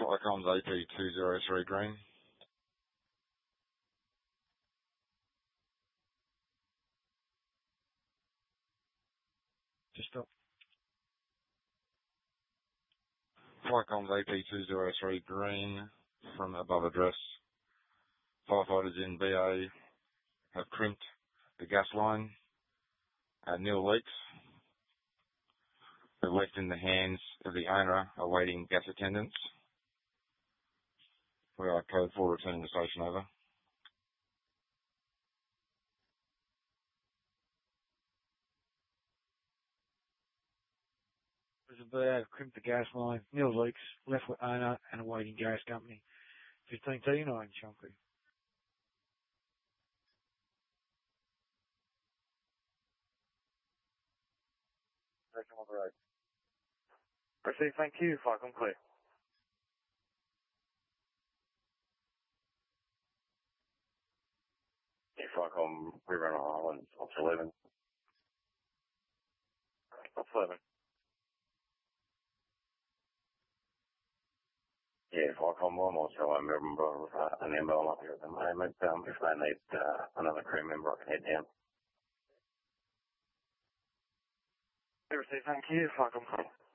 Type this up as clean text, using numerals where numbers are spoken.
Viacom's AP203 green. Just stop. Viacom's AP203 green from above address. Firefighters in BA have crimped the gas line at nil leaks. They're left in the hands of the owner awaiting gas attendance. We are code 4 returning the station over. There's a BA have crimped the gas line, nil leaks, left with owner and awaiting gas company. 1539 Chunky. Station on the road. Proceed, thank you. Viacom clear. Yeah, Viacom, we run on Island, Ops 11. Ops 11. Yeah, Viacom, I'm also a member of an ML up here at the moment. If they need another crew member, I can head down. Receive, thank you. Viacom clear.